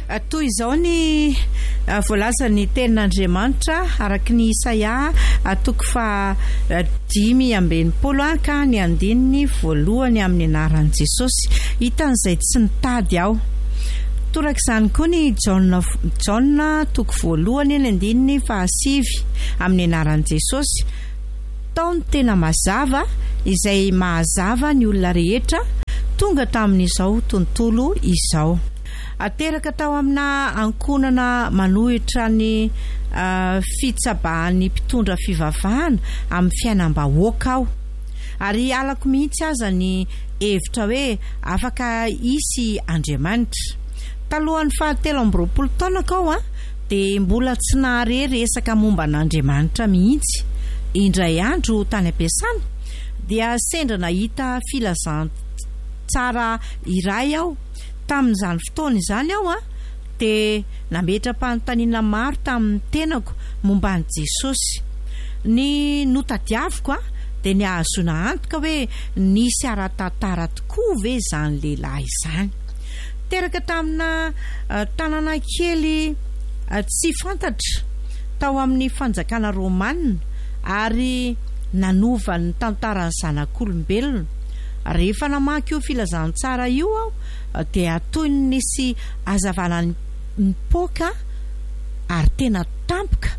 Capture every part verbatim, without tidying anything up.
Toy izao ny voalazany tenin'Andriamanitra araky ny Isaia atoko fa dimy ambin'ny polo ka ny andininy voalohany amin'ny anaran'i Jesosy hitan'izay tsy nitady aho. Torak'izany koa ny Jaona Jaona toko voalohany ny andininy fahasivy amin'ny anaran'i Jesosy. Taony tena mazava izay mahazava ny olona rehetra tonga tamin'izao tontolo izao. Ateraka tao amina ankonana manohitra ny uh, fitsabahany mpitondra fivavahana amin'ny fiainam-bahoaka aho. Ary alako mihitsy aza ny hevitra hoe afaka isy Andriamanitra. Talohan'ny fahatelo amby roapolo taona kao a dia mbola tsy nahare resaka momba an'Andriamanitra mihitsy. Indray andro tany am-piasana dia sendra nahita filazantsara iray aho. Tamin'izany fotoana izany aho a dia nametra-panontaniana maro tamin'ny tenako momba an'i Jesosy. Ny notadiaviko a dia ny ahazoana antoka hoe nisy ara-tantara tokoa ve izany lehilahy izany. Teraka tamina uh, tanàna kely uh, tsy fantatra tao amin'ny fanjakana Romanina ary nanova ny tantaran'ny zanak'olombelona. Rehefa namaky io filazantsara io aho dia toy ny nisy hazavana ny poka ary tena tampoka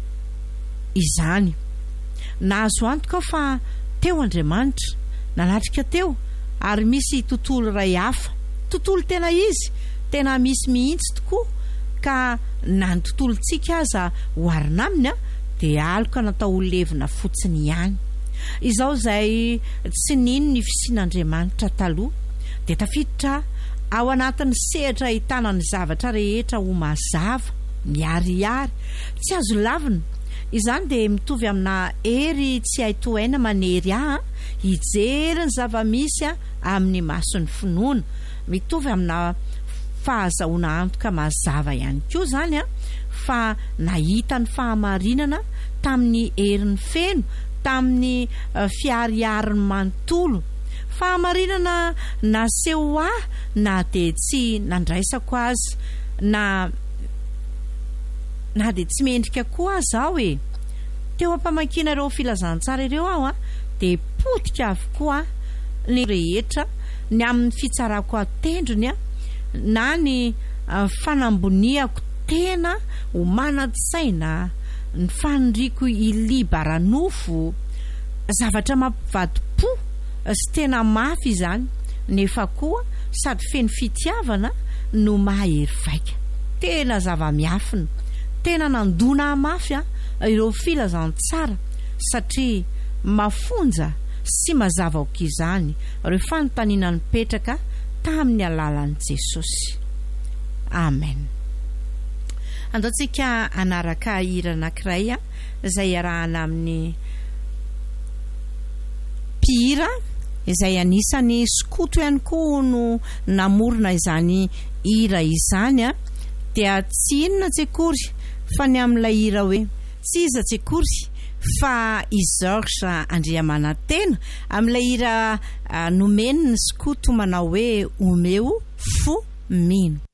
izany. Nahazo antoka fa teo Andriamanitra nanatrika teo ary misy tontolo iray hafa. Tontolo tena izy, tena misy mihitsy tokoa ka na ny tontolontsika aza hoarina aminy a dia aloka natao ho levina fotsiny ihany. Izao izay tsy nino ny fisian'Andriamanitra taloha dia tafiditra ao anatin'ny sehatra ahitana ny zavatra rehetra ho mazava miharihary tsy azo lavina. Izany dia mitovy amina hery tsy haitohaina manery ahy hijery ny zava-misy amin'ny mason'ny finoana. Mitovy amina fahazahoana antoka mazava ihany koa izany a fa nahita ny fahamarinana tamin'ny herin'ny feno, tamin'ny uh, fiariarin'ny manontolo. Fahamarinana naseho ahy na dia tsy nandraisako azy na na dia tsy mendrika koa azy aho e. Teo ampamakina ireo filazantsara ireo aho a dia potika avokoa ny rehetra ny amin'ny fitsarako atendrony a na ny uh, fanamboniako tena ho manatsaina ny fanondriko ilibaranofo zavatra mampivadi-po sy tena mafy izany nefa koa sady feno fitiavana no mahery vaika. Tena zava-miafina, tena nandona mafy a ireo filazantsara satria mafonja sy mazava aoka izany ireo fanontaniana nipetraka tamin'ny alalan'i Jesosy. Amen. Andatsika anaraka hira anankiray izay arahana amin'ny mpihira izay anisany skoto ihany koa no namorona izany hira izany a dia tsy inona tsekory fa ny amin'ilay hira hoe tsy iza tsekory fa i Georges Andriamanantena amin'ilay hira uh, nomeny ny skoto manao hoe omeo fo mino.